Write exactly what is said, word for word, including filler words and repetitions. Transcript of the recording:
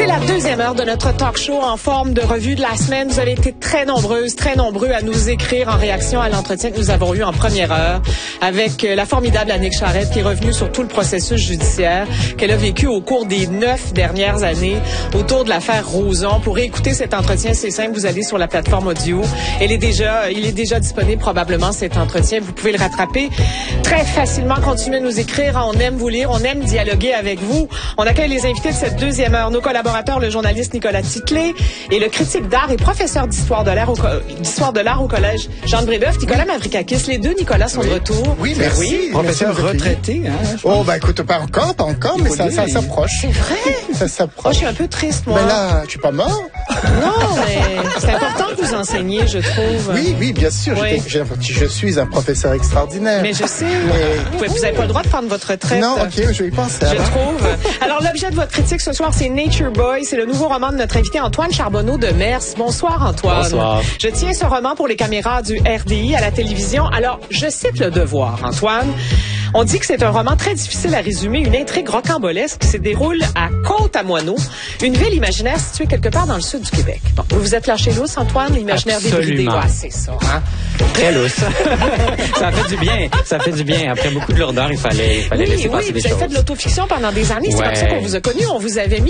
C'est la deuxième heure de notre talk show en forme de revue de la semaine. Vous avez été très nombreuses, très nombreux à nous écrire en réaction à l'entretien que nous avons eu en première heure avec la formidable Annick Charrette qui est revenue sur tout le processus judiciaire qu'elle a vécu au cours des neuf dernières années autour de l'affaire Roson. Pour écouter cet entretien, c'est simple, vous allez sur la plateforme audio. Elle est déjà, il est déjà disponible probablement cet entretien. Vous pouvez le rattraper très facilement. Continuez de nous écrire. On aime vous lire, on aime dialoguer avec vous. On accueille les invités de cette deuxième heure. Nos collaborateurs, le journaliste Nicolas Ticlé et le critique d'art et professeur d'histoire de l'art au, d'histoire de l'art au collège Jean de Brébeuf, Nicolas Mavrikakis. Les deux Nicolas sont oui. de retour. Oui, merci. Oui. Professeur retraité. Hein, oh, bah écoute, pas encore, pas encore, mais ça, ça s'approche. C'est vrai? Ça s'approche. Oh, je suis un peu triste, moi. Mais là, tu es pas mort? Non, mais c'est important que vous enseigniez, je trouve. Oui, oui, bien sûr. Oui. Je, je suis un professeur extraordinaire. Mais je sais. Mais... Vous n'avez pas le droit de prendre votre retraite. Non, ok, je vais y penser. Je trouve. Alors, l'objet de votre critique ce soir, c'est Nature Boy. C'est le nouveau roman de notre invité Antoine Charbonneau de Mers. Bonsoir, Antoine. Bonsoir. Je tiens ce roman pour les caméras du R D I à la télévision. Alors, je cite Le Devoir, Antoine. On dit que c'est un roman très difficile à résumer, une intrigue rocambolesque qui se déroule à Côte-à-Moineau, une ville imaginaire située quelque part dans le sud du Québec. Bon, vous vous êtes lâché lousse, Antoine, l'imaginaire débridé. Ouais, c'est ça, hein? Très lousse. Ça fait du bien. Ça fait du bien. Après beaucoup de lourdeur, il fallait, il fallait oui, laisser oui, passer des vous choses. avez fait de l'autofiction pendant des années. C'est Ouais. comme ça qu'on vous a connu. On vous avait mis